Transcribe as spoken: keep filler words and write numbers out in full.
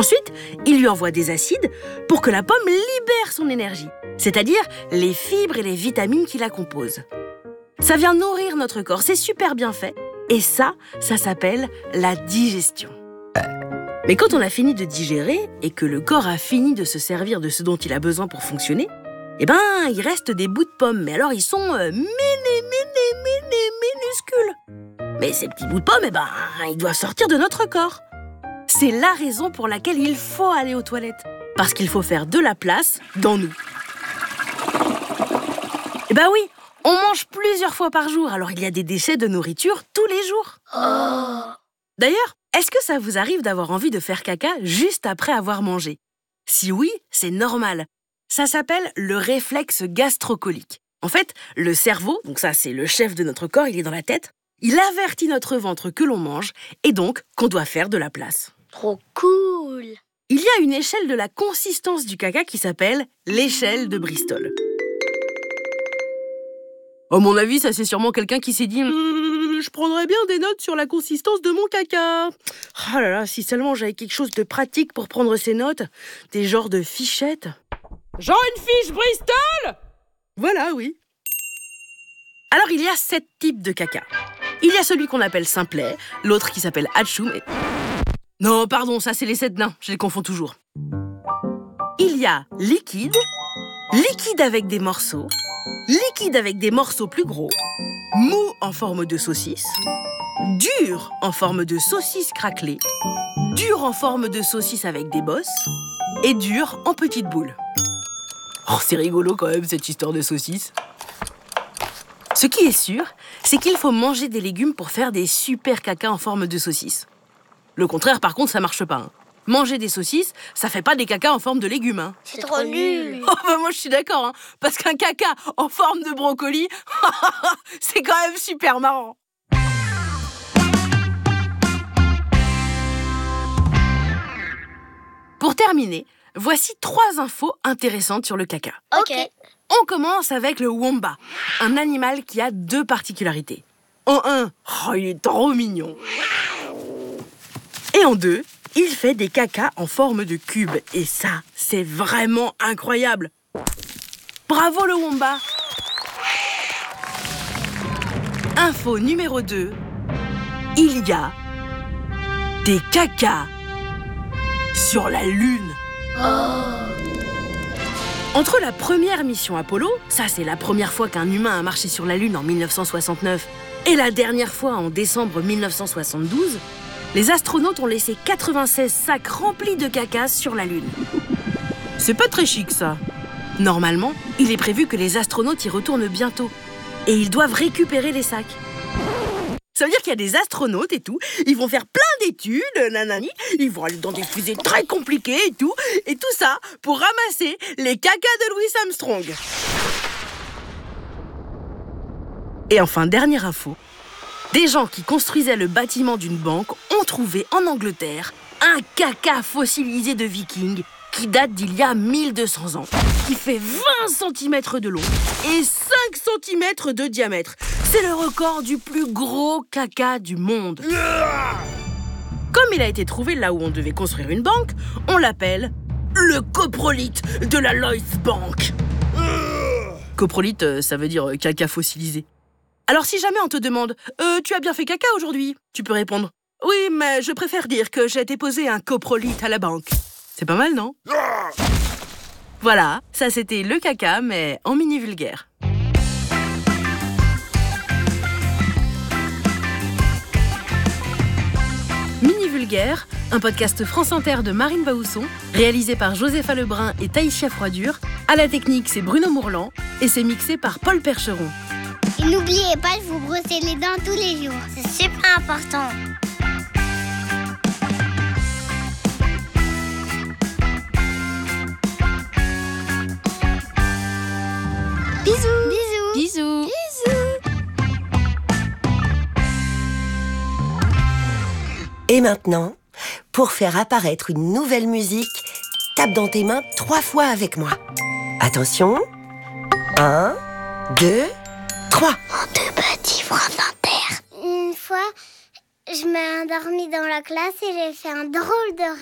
Ensuite, il lui envoie des acides pour que la pomme libère son énergie, c'est-à-dire les fibres et les vitamines qui la composent. Ça vient nourrir notre corps, c'est super bien fait. Et ça, ça s'appelle la digestion. Mais quand on a fini de digérer et que le corps a fini de se servir de ce dont il a besoin pour fonctionner, eh ben, il reste des bouts de pommes. Mais alors, ils sont euh, mini, mini, mini, minuscules. Mais ces petits bouts de pommes, eh ben, ils doivent sortir de notre corps. C'est la raison pour laquelle il faut aller aux toilettes. Parce qu'il faut faire de la place dans nous. Eh ben oui, on mange plusieurs fois par jour, alors il y a des déchets de nourriture tous les jours. Oh. D'ailleurs, est-ce que ça vous arrive d'avoir envie de faire caca juste après avoir mangé? Si oui, c'est normal. Ça s'appelle le réflexe gastrocolique. En fait, le cerveau, donc ça c'est le chef de notre corps, il est dans la tête, il avertit notre ventre que l'on mange et donc qu'on doit faire de la place. Trop cool! Il y a une échelle de la consistance du caca qui s'appelle l'échelle de Bristol. À mon avis, ça c'est sûrement quelqu'un qui s'est dit euh, « Je prendrais bien des notes sur la consistance de mon caca. » Oh là là, si seulement j'avais quelque chose de pratique pour prendre ces notes, des genres de fichettes. Genre une fiche Bristol? Voilà, oui. Alors, il y a sept types de caca. Il y a celui qu'on appelle simplet, l'autre qui s'appelle Hatchoum et... Non, pardon, ça c'est les sept nains, je les confonds toujours. Il y a liquide, liquide avec des morceaux, liquide avec des morceaux plus gros, mou en forme de saucisse, dur en forme de saucisse craquelée, dur en forme de saucisse avec des bosses et dur en petites boules. Oh, c'est rigolo quand même cette histoire de saucisse. Ce qui est sûr, c'est qu'il faut manger des légumes pour faire des super caca en forme de saucisse. Le contraire, par contre, ça marche pas. Hein. Manger des saucisses, ça fait pas des cacas en forme de légumes. Hein. C'est trop nul. Oh, bah moi, je suis d'accord, hein, parce qu'un caca en forme de brocoli, c'est quand même super marrant. Pour terminer, voici trois infos intéressantes sur le caca. Ok. On commence avec le wombat, un animal qui a deux particularités. En un, oh, il est trop mignon. Et en deux, il fait des cacas en forme de cube. Et ça, c'est vraiment incroyable. Bravo le wombat. Info numéro deux. Il y a des cacas sur la Lune. Oh. Entre la première mission Apollo, ça c'est la première fois qu'un humain a marché sur la Lune en mille neuf cent soixante-neuf, et la dernière fois en décembre mille neuf cent soixante-douze, les astronautes ont laissé quatre-vingt-seize sacs remplis de caca sur la Lune. C'est pas très chic, ça. Normalement, il est prévu que les astronautes y retournent bientôt. Et ils doivent récupérer les sacs. Ça veut dire qu'il y a des astronautes et tout. Ils vont faire plein d'études, nanani. Ils vont aller dans des fusées très compliquées et tout. Et tout ça pour ramasser les cacas de Louis Armstrong. Et enfin, dernière info. Des gens qui construisaient le bâtiment d'une banque ont trouvé en Angleterre un caca fossilisé de vikings qui date d'il y a mille deux cents ans, qui fait vingt centimètres de long et cinq centimètres de diamètre. C'est le record du plus gros caca du monde. Comme il a été trouvé là où on devait construire une banque, on l'appelle le coprolite de la Lloyds Bank. Coprolite, ça veut dire caca fossilisé. Alors si jamais on te demande euh, « Tu as bien fait caca aujourd'hui ?» Tu peux répondre « Oui, mais je préfère dire que j'ai déposé un coprolite à la banque. » C'est pas mal, non? Voilà, ça c'était le caca, mais en mini vulgaire. Mini vulgaire, un podcast France Inter de Marine Baousson, réalisé par Josépha Lebrun et Taïsia Froidure. À la technique, c'est Bruno Mourlan et c'est mixé par Paul Percheron. Et n'oubliez pas de vous brosser les dents tous les jours. C'est super important. Bisous. Bisous. Bisous. Bisous. Et maintenant, pour faire apparaître une nouvelle musique, tape dans tes mains trois fois avec moi. Attention. Un, deux, trois. Mon deux petits France Inter. Une fois, je m'ai endormie dans la classe et j'ai fait un drôle de rêve.